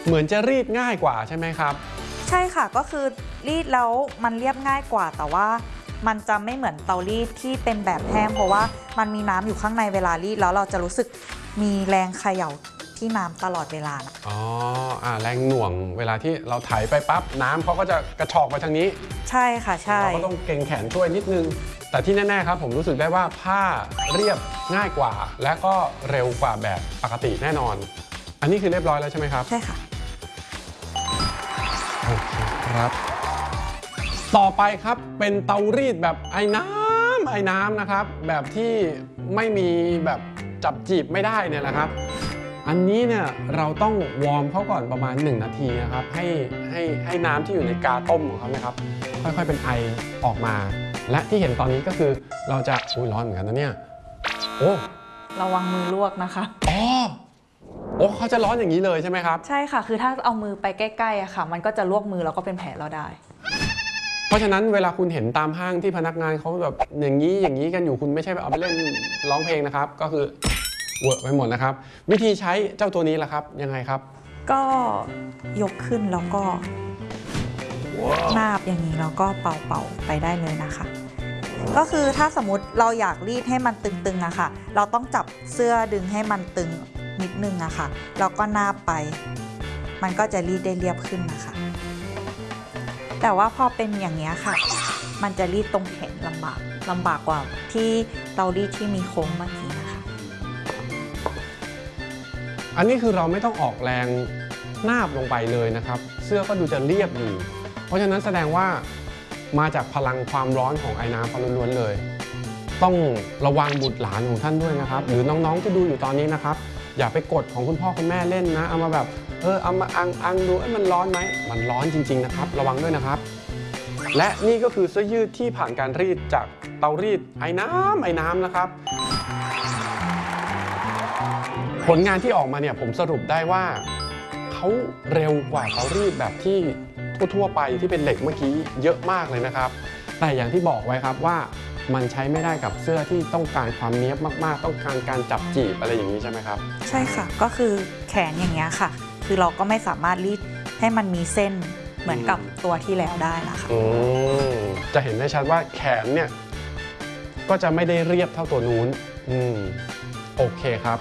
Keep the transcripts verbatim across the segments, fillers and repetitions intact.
เหมือนจะรีดง่ายกว่าใช่ไหมครับใช่ค่ะก็คือรีดแล้วมันเรียบง่ายกว่าแต่ว่ามันจะไม่เหมือนเตารีดที่เป็นแบบแห้งเพราะว่ามันมีน้ำอยู่ข้างในเวลารีดแล้วเราจะรู้สึกมีแรงเขย่าที่น้ำตลอดเวลานะอ๋ออ่าแรงหน่วงเวลาที่เราไถไปปั๊บน้ำเขาก็จะกระชอกไปทางนี้ใช่ค่ะใช่เราก็ต้องเกรงแขนช่วยนิดนึงแต่ที่แน่ๆครับผมรู้สึกได้ว่าผ้าเรียบง่ายกว่าและก็เร็วกว่าแบบปกติแน่นอนอันนี้คือเรียบร้อยแล้วใช่ไหมครับใช่ค่ะโอเคครับต่อไปครับเป็นเตารีดแบบไอ้น้ำไอ้น้ำนะครับแบบที่ไม่มีแบบจับจีบไม่ได้เนี่ยแหละครับอันนี้เนี่ยเราต้องวอร์มเขาก่อนประมาณหนึ่งนาทีนะครับให้ให้ให้น้ำที่อยู่ในกาต้มของเขานะครับค่อยๆเป็นไอออกมาและที่เห็นตอนนี้ก็คือเราจะอุ้ยร้อนเหมือนกันนะเนี่ยโอ้ระวังมือลวกนะคะอ๋อโอ้เขาจะร้อนอย่างนี้เลยใช่ไหมครับใช่ค่ะคือถ้าเอามือไปใกล้ๆอะค่ะมันก็จะลวกมือแล้วก็เป็นแผลเราได้เพราะฉะนั้นเวลาคุณเห็นตามห้างที่พนักงานเขาแบบอย่างนี้อย่างนี้กันอยู่คุณไม่ใช่เอาไปเล่นร้องเพลงนะครับก็คือเวอร์ไปหมดนะครับวิธีใช้เจ้าตัวนี้ล่ะครับยังไงครับก็ยกขึ้นแล้วก็นาบอย่างนี้แล้วก็เป่าๆไปได้เลยนะคะก็คือถ้าสมมติเราอยากรีดให้มันตึงๆอะค่ะเราต้องจับเสื้อดึงให้มันตึงนิดนึงอะค่ะแล้วก็นาบไปมันก็จะรีดได้เรียบขึ้นนะคะแต่ว่าพอเป็นอย่างนี้ค่ะมันจะรีดตรงแขนลำบากลำบากกว่าที่เรารีดที่มีโค้งเมื่อกี้นะคะอันนี้คือเราไม่ต้องออกแรงนาบลงไปเลยนะครับเสื้อก็ดูจะเรียบอยู่เพราะฉะนั้นแสดงว่ามาจากพลังความร้อนของไอ้น้ำเขาล้วนๆเลยต้องระวังบุตรหลานของท่านด้วยนะครับหรือน้องๆที่ดูอยู่ตอนนี้นะครับอย่าไปกดของคุณพ่อคุณแม่เล่นนะเอามาแบบเออเอามาอังอังดูมันร้อนไหมมันร้อนจริงๆนะครับระวังด้วยนะครับและนี่ก็คือเสื้อยืดที่ผ่านการรีดจากเตารีดไอ้น้ำไอ้น้ำนะครับผลงานที่ออกมาเนี่ยผมสรุปได้ว่าเขาเร็วกว่าเตารีดแบบที่ทั่วๆไปที่เป็นเหล็กเมื่อกี้เยอะมากเลยนะครับแต่อย่างที่บอกไว้ครับว่ามันใช้ไม่ได้กับเสื้อที่ต้องการความเนี้ยบมากๆต้องการการจับจีบอะไรอย่างนี้ใช่ไหมครับใช่ค่ะก็คือแขนอย่างเงี้ยค่ะคือเราก็ไม่สามารถรีดให้มันมีเส้นเหมือนกับตัวที่แล้วได้นะคะจะเห็นได้ชัดว่าแขนเนี่ยก็จะไม่ได้เรียบเท่าตัวนู้นอืมโอเคครับ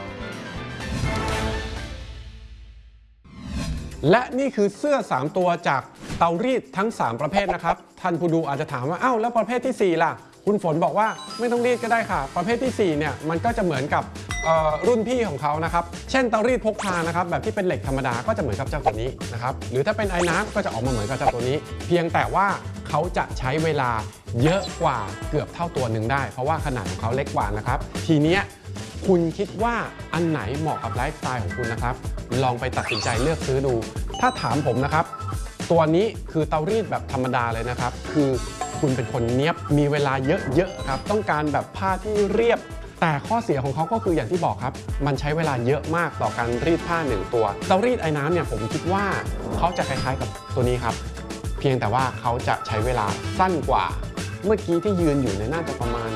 และนี่คือเสื้อสามตัวจากเตารีดทั้งสามประเภทนะครับท่านผู้ดูอาจจะถามว่าอ้าวแล้วประเภทที่สี่ล่ะคุณฝนบอกว่าไม่ต้องรีดก็ได้ค่ะประเภทที่สี่เนี่ยมันก็จะเหมือนกับรุ่นพี่ของเขานะครับเช่นเตารีดพกพานะครับแบบที่เป็นเหล็กธรรมดาก็จะเหมือนกับเจ้าตัวนี้นะครับหรือถ้าเป็นไอ้น้ำก็จะออกมาเหมือนกับเจ้าตัวนี้เพียงแต่ว่าเขาจะใช้เวลาเยอะกว่าเกือบเท่าตัวหนึ่งได้เพราะว่าขนาดของเขาเล็กกว่านะครับทีเนี้ยคุณคิดว่าอันไหนเหมาะกับไลฟ์สไตล์ของคุณนะครับลองไปตัดสินใจเลือกซื้อดูถ้าถามผมนะครับตัวนี้คือเตารีดแบบธรรมดาเลยนะครับคือคุณเป็นคนเนี้ยบมีเวลาเยอะๆครับต้องการแบบผ้าที่เรียบแต่ข้อเสียของเขาก็คืออย่างที่บอกครับมันใช้เวลาเยอะมากต่อการรีดผ้าหนึ่งตัวเตารีดไอ้น้ำเนี่ยผมคิดว่าเขาจะคล้ายๆกับตัวนี้ครับเพียงแต่ว่าเขาจะใช้เวลาสั้นกว่าเมื่อกี้ที่ยืนอยู่ในน่าจะประมาณ